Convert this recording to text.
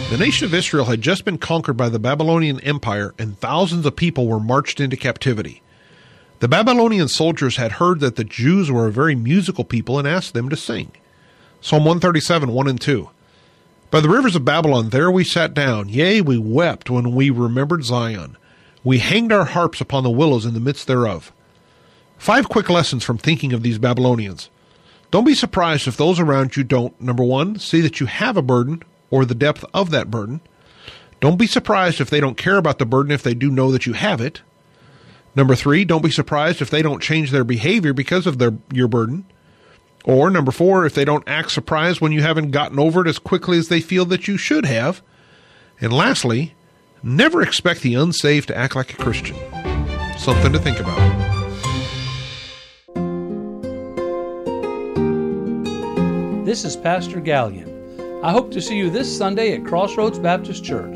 The nation of Israel had just been conquered by the Babylonian Empire, and thousands of people were marched into captivity. The Babylonian soldiers had heard that the Jews were a very musical people and asked them to sing. Psalm 137, 1 and 2. By the rivers of Babylon, there we sat down. Yea, we wept when we remembered Zion. We hanged our harps upon the willows in the midst thereof. 5 quick lessons from thinking of these Babylonians. Don't be surprised if those around you don't, number 1, see that you have a burden or the depth of that burden. Don't be surprised if they don't care about the burden if they do know that you have it. Number 3, don't be surprised if they don't change their behavior because of your burden. Or number 4, if they don't act surprised when you haven't gotten over it as quickly as they feel that you should have. And lastly, never expect the unsaved to act like a Christian. Something to think about. This is Pastor Gallion. I hope to see you this Sunday at Crossroads Baptist Church.